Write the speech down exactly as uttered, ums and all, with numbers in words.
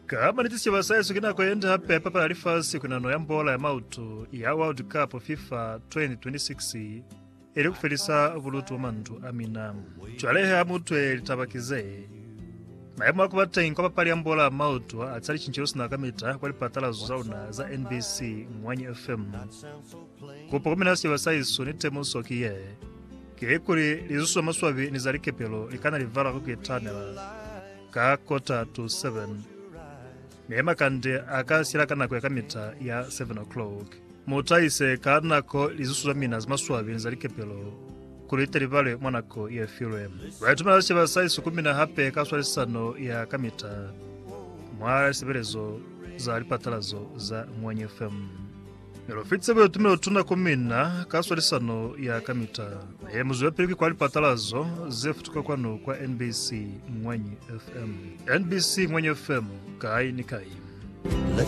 Kama nitisi wasayesu kina kwenda hapa papa alifasi kuna no yambola ya mautu ya World Cup FIFA twenty twenty-six ili kufelisa vulutu mandu amina. Chwalehe amutwe litabakize. Mayemu wakubata inkopa pali yambola ya mautu atali chinchirusi na kamita kwa lipatala zuzauna za N B C Mwanyi F M. Kupo kuminasi wasayesu nitemu sokiye. Kekuri lizusu maswavi nizalike pelo likana livala kukitanela. Ka kota to seven. Mehema kande akasila kana kwa kamita ya seven o'clock. Mutaise kanako lizusu mina maswavi nizalike pelo. Kulite livale mwanako ya filem. Waituma lache wasaisu kumina hape kaswali sano ya kamita. Mwara siberezo za lipatalazo za Mwanyi F M. Melofitse bwe tumelo tuna kumina kaswali sano ya kamita. Ye muzuwe piliki kwa lipatalazo zefutuka kwano kwa N B C Mwanyi F M. N B C Mwanyi F M kai ni kai.